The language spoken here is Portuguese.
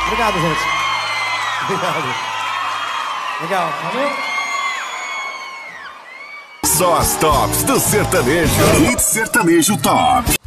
Obrigado, gente. Obrigado. Legal, valeu? Só as tops do sertanejo. Hit Sertanejo Top.